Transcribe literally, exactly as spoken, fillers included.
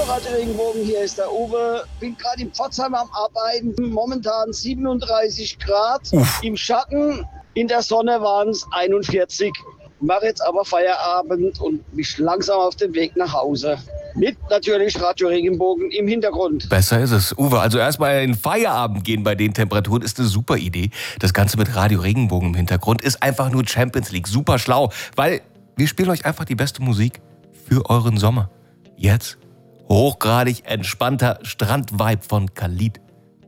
Radio Regenbogen, hier ist der Uwe. Bin gerade in Pforzheim am Arbeiten. Momentan siebenunddreißig Grad. Uff. Im Schatten, in der Sonne waren es einundvierzig. Mache jetzt aber Feierabend und mich langsam auf den Weg nach Hause. Mit natürlich Radio Regenbogen im Hintergrund. Besser ist es. Uwe, also erstmal in Feierabend gehen bei den Temperaturen ist eine super Idee. Das Ganze mit Radio Regenbogen im Hintergrund ist einfach nur Champions League. Super schlau, weil wir spielen euch einfach die beste Musik für euren Sommer. Jetzt hochgradig entspannter Strandvibe von Khalid.